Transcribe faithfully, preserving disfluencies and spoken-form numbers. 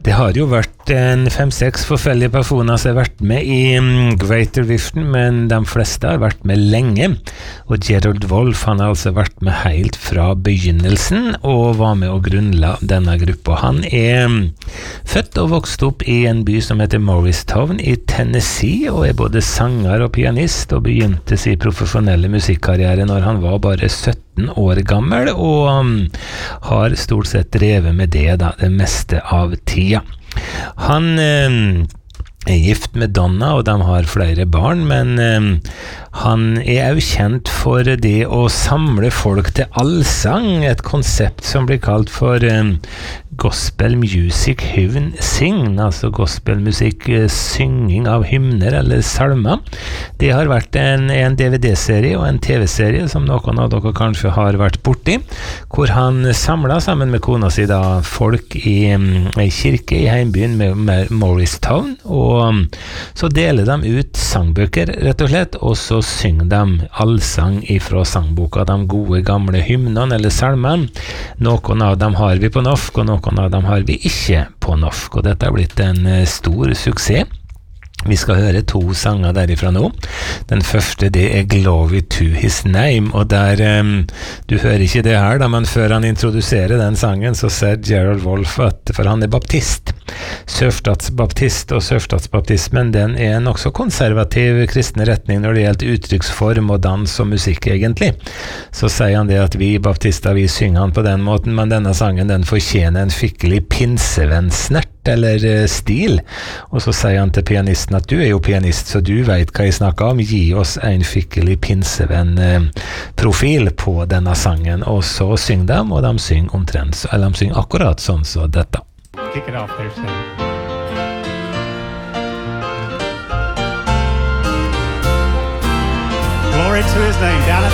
Det har jo vært en fem-seks forskjellige personer som har vært med i um, Greater Vision, men de fleste har vært med lenge. Og Gerald Wolf, han har altså vært med helt fra begynnelsen og var med å grunnla denne gruppa. Han er um, født og vokst opp i en by som heter Morristown i Tennessee, og er både sanger og pianist, og begynte sin profesjonelle musikkarriere når han var bare sytten år gammel, og um, har stort sett drevet med det da, det meste av tida. Han um, er gift med Donna, og de har flere barn, men um, han er jo kjent for det å samle folk til allsang, et konsept som blir kalt for um, gospel music hymn sing, altså gospelmusikk, synging av hymner eller salmer. Det har vært en, en D V D-serie og en T V-serie som noen av dere kanskje har vært borti, hvor han samlet sammen med kona si da folk i en kirke i heimbyen med, med Morristown, og så deler de ut sangbøker rett og slett, og så synger de allsang ifra sangboka, de gode gamle hymnene eller salmene. Noen av dem har vi på norsk, og noen av dem har vi ikke på norsk, og dette har blitt en stor suksess. Vi skal høre to sanger derifra nå. Den første, det er Glory to His Name, og der, um, du hører ikke det her da, men før han introduserer den sangen, så ser Gerald Wolf at, for han er baptist, sørstatsbaptist, og sørstatsbaptismen, den er en også konservativ kristne retning når det gjelder uttrykksform og dans og musikk egentlig. Så sier han det at vi baptister, vi synger han på den måten, men denne sangen, den fortjener en skikkelig pinsevennsnert eller stil, og så sier han til pianisten at du er jo pianist, så du vet hva jeg snakker om, gi oss en skikkelig pinsevenn profil på denne sangen, og så synger de, og de synger omtrent, eller de synger akkurat sånn så dette. Kick it off there, Sam. Glory to his name. Down at